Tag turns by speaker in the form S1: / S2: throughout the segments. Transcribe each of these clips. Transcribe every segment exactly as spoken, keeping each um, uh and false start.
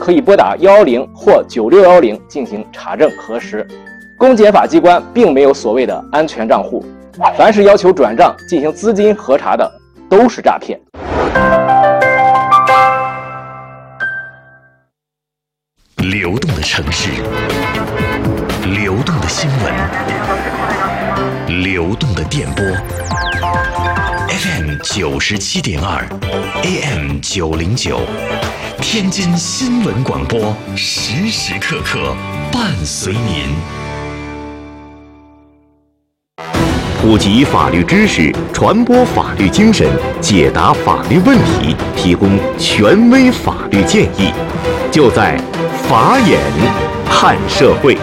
S1: 可以拨打一一零或九六一零进行查证核实。公检法机关并没有所谓的安全账户，凡是要求转账进行资金核查的都是诈骗。
S2: 流动的城市，流动的新闻，流动的电波 F M 九十七点二 A M 九零九，天津新闻广播，时时刻刻伴随您。普及法律知识，传播法律精神，解答法律问题，提供权威法律建议，就在法眼看社会。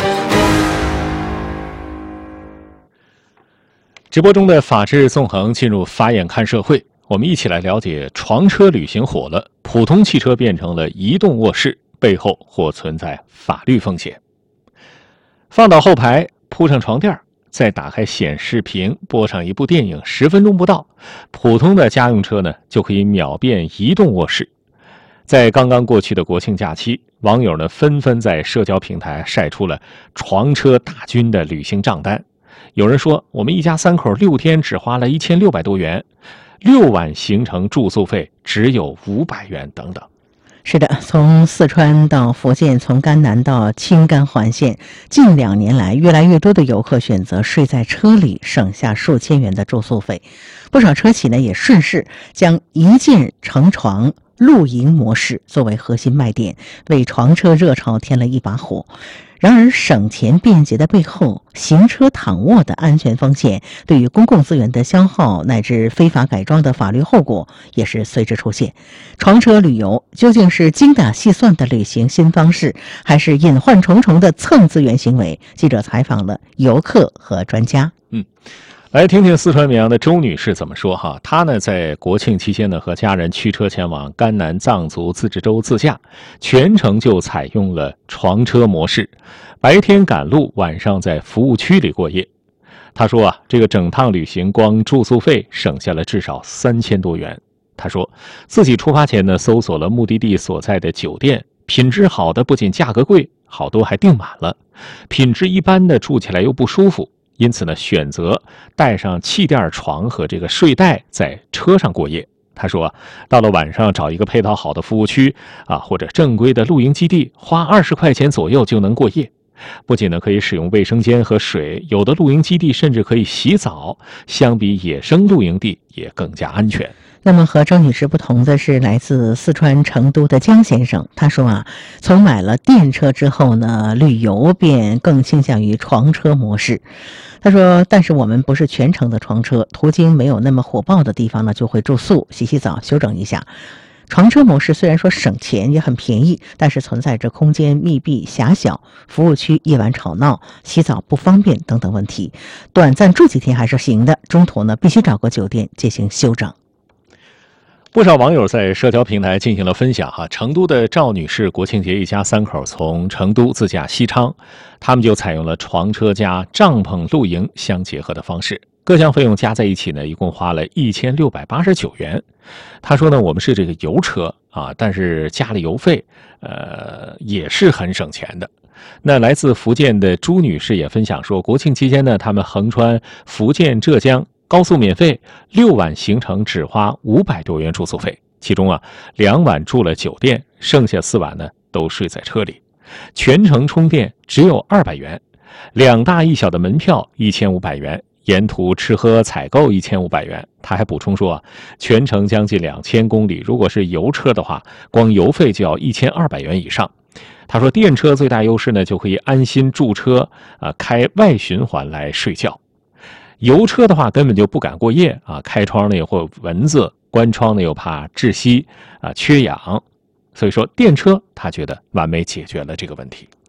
S3: 直播中的法治纵横进入法眼看社会，我们一起来了解床车旅行火了，普通汽车变成了移动卧室，背后或存在法律风险。放到后排，铺上床垫，再打开显示屏，播上一部电影，十分钟不到，普通的家用车呢就可以秒变移动卧室。在刚刚过去的国庆假期，网友呢纷纷在社交平台晒出了床车大军的旅行账单。有人说，我们一家三口六天只花了一千六百多元，六晚行程住宿费只有五百元等等。
S4: 是的，从四川到福建，从甘南到青甘环线，近两年来，越来越多的游客选择睡在车里，省下数千元的住宿费。不少车企呢也顺势将一键成床露营模式作为核心卖点，为床车热潮添了一把火。然而，省钱便捷的背后，行车躺卧的安全风险，对于公共资源的消耗，乃至非法改装的法律后果，也是随之出现。床车旅游究竟是精打细算的旅行新方式，还是隐患重重的蹭资源行为？记者采访了游客和专家。
S3: 嗯。来听听四川绵阳的周女士怎么说哈。她呢在国庆期间呢和家人驱车前往甘南藏族自治州自驾，全程就采用了床车模式，白天赶路，晚上在服务区里过夜。她说啊，这个整趟旅行光住宿费省下了至少三千多元。她说自己出发前呢搜索了目的地所在的酒店，品质好的不仅价格贵，好多还订满了，品质一般的住起来又不舒服。因此呢，选择带上气垫床和这个睡袋在车上过夜。他说，到了晚上找一个配套好的服务区啊，或者正规的露营基地，花二十块钱左右就能过夜。不仅呢可以使用卫生间和水，有的露营基地甚至可以洗澡，相比野生露营地也更加安全。
S4: 那么和周女士不同的是，来自四川成都的江先生，他说啊，从买了电车之后呢，旅游便更倾向于床车模式。他说，但是我们不是全程的床车，途经没有那么火爆的地方呢，就会住宿、洗洗澡、休整一下。床车模式虽然说省钱也很便宜，但是存在着空间密闭狭小、服务区夜晚吵闹、洗澡不方便等等问题。短暂住几天还是行的，中途呢必须找个酒店进行休整。
S3: 不少网友在社交平台进行了分享哈。成都的赵女士国庆节一家三口从成都自驾西昌，他们就采用了床车加帐篷露营相结合的方式，各项费用加在一起呢，一共花了一千六百八十九元。他说呢，我们是这个油车啊，但是加了油费，呃，也是很省钱的。那来自福建的朱女士也分享说，国庆期间呢，他们横穿福建、浙江。高速免费，六晚行程只花五百多元住宿费，其中啊两晚住了酒店，剩下四晚呢都睡在车里。全程充电只有二百元，两大一小的门票一千五百元，沿途吃喝采购一千五百元。他还补充说啊，全程将近两千公里，如果是油车的话，光油费就要一千二百元以上。他说，电车最大优势呢，就可以安心驻车啊，开外循环来睡觉。油车的话根本就不敢过夜啊，开窗呢也会有蚊子，关窗呢又怕窒息啊缺氧，所以说电车他觉得完美解决了这个问题。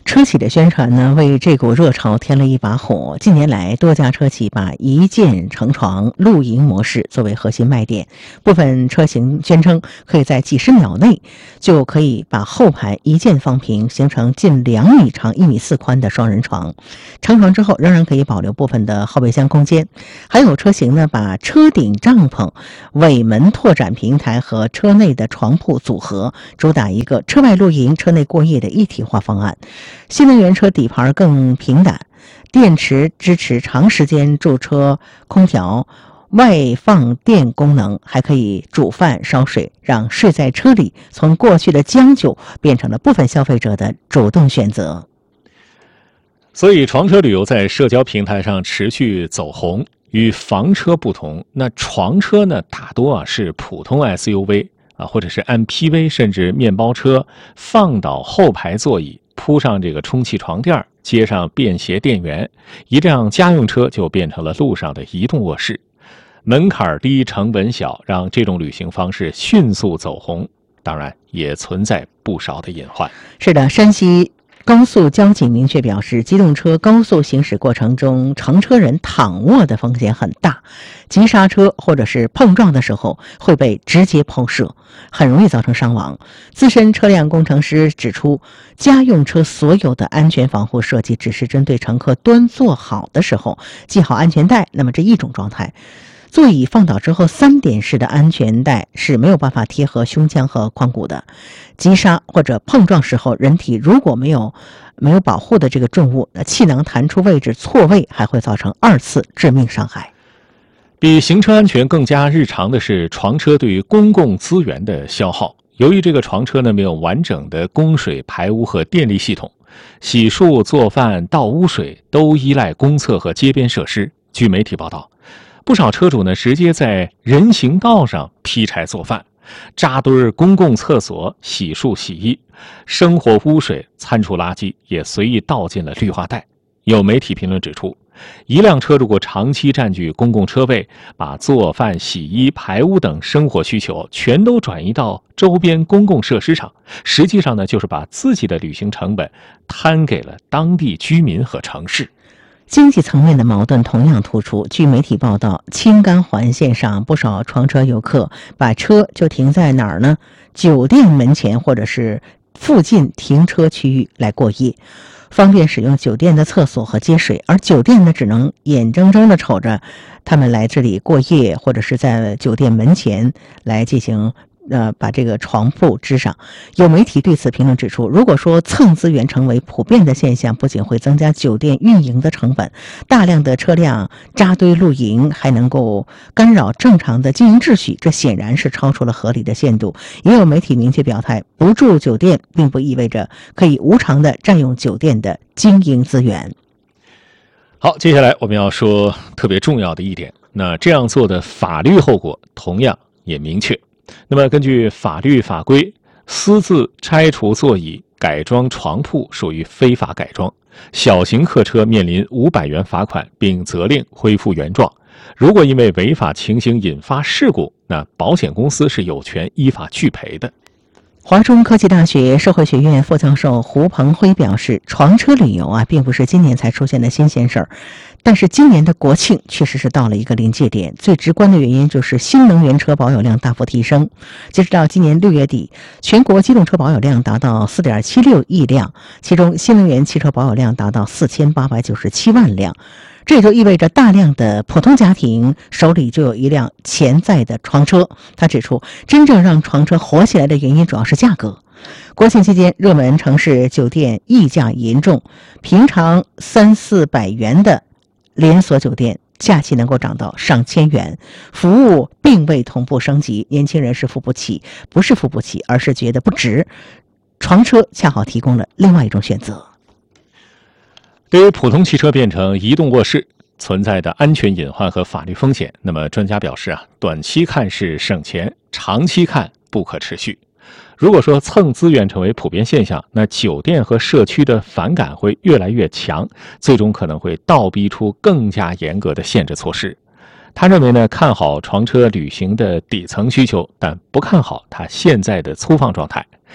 S4: 车企的宣传呢，为这股热潮添了一把火。近年来，多家车企把一键成床露营模式作为核心卖点，部分车型宣称可以在几十秒内就可以把后排一键放平，形成近两米长、一米四宽的双人床。成床之后，仍然可以保留部分的后备箱空间。还有车型呢，把车顶帐篷、尾门拓展平台和车内的床铺组合，主打一个车外露营、车内过夜的一体化方案。新能源车底盘更平坦，电池支持长时间驻车空调，外放电功能，还可以煮饭烧水，让睡在车里从过去的将就变成了部分消费者的主动选择。
S3: 所以床车旅游在社交平台上持续走红。与房车不同，那床车呢，大多啊是普通 S U V 啊，或者是 M P V， 甚至面包车，放倒后排座椅，铺上这个充气床垫，接上便携电源，一辆家用车就变成了路上的移动卧室。门槛低，成本小，让这种旅行方式迅速走红。当然，也存在不少的隐患。
S4: 是的，山西高速交警明确表示，机动车高速行驶过程中，乘车人躺卧的风险很大，急刹车或者是碰撞的时候会被直接抛射，很容易造成伤亡。资深车辆工程师指出，家用车所有的安全防护设计只是针对乘客端坐好的时候系好安全带，那么这一种状态。座椅放倒之后，三点式的安全带是没有办法贴合胸腔和髋骨的。急刹或者碰撞时候，人体如果没有没有保护的这个重物，那气囊弹出位置错位，还会造成二次致命伤害。
S3: 比行车安全更加日常的是床车对于公共资源的消耗。由于这个床车呢没有完整的供水、排污和电力系统，洗漱、做饭、倒污水都依赖公厕和街边设施。据媒体报道，不少车主呢直接在人行道上劈柴做饭，扎堆公共厕所洗漱洗衣，生活污水、餐厨垃圾也随意倒进了绿化带。有媒体评论指出，一辆车如果长期占据公共车位，把做饭、洗衣、排污等生活需求全都转移到周边公共设施上，实际上呢就是把自己的旅行成本摊给了当地居民和城市。
S4: 经济层面的矛盾同样突出。据媒体报道，青甘环线上不少床车游客把车就停在哪儿呢？酒店门前或者是附近停车区域来过夜，方便使用酒店的厕所和接水，而酒店呢只能眼睁睁地瞅着他们来这里过夜，或者是在酒店门前来进行呃，把这个床铺支上。有媒体对此评论指出，如果说蹭资源成为普遍的现象，不仅会增加酒店运营的成本，大量的车辆扎堆露营还能够干扰正常的经营秩序，这显然是超出了合理的限度。也有媒体明确表态，不住酒店并不意味着可以无偿的占用酒店的经营资源。
S3: 好，接下来我们要说特别重要的一点，那这样做的法律后果同样也明确。那么根据法律法规，私自拆除座椅、改装床铺属于非法改装，小型客车面临五百元罚款，并责令恢复原状。如果因为违法情形引发事故，那保险公司是有权依法拒赔的。
S4: 华中科技大学社会学院副教授胡鹏辉表示，床车旅游啊，并不是今年才出现的新鲜事儿，但是今年的国庆确实是到了一个临界点。最直观的原因就是新能源车保有量大幅提升。截止到今年六月底，全国机动车保有量达到 四点七六亿辆，其中新能源汽车保有量达到四千八百九十七万辆。这也就意味着大量的普通家庭手里就有一辆潜在的床车。他指出，真正让床车火起来的原因主要是价格。国庆期间，热门城市酒店溢价严重，平常三四百元的连锁酒店假期能够涨到上千元，服务并未同步升级，年轻人是付不起，不是付不起，而是觉得不值。床车恰好提供了另外一种选择。
S3: 对于普通汽车变成移动卧室存在的安全隐患和法律风险，那么专家表示啊，短期看是省钱，长期看不可持续。如果说蹭资源成为普遍现象，那酒店和社区的反感会越来越强，最终可能会倒逼出更加严格的限制措施。他认为呢，看好床车旅行的底层需求，但不看好它现在的粗放状态。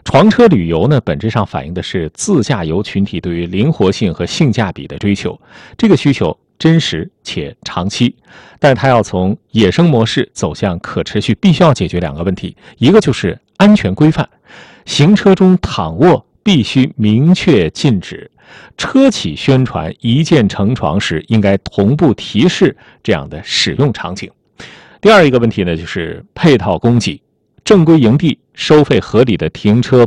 S3: 床车旅游呢，本质上反映的是自驾游群体对于灵活性和性价比的追求，这个需求真实且长期，但它要从野生模式走向可持续，必须要解决两个问题，一个就是安全规范，行车中躺卧必须明确禁止，车企宣传一键成床时应该同步提示这样的使用场景。第二一个问题呢，就是配套供给，正规营地收费合理的停车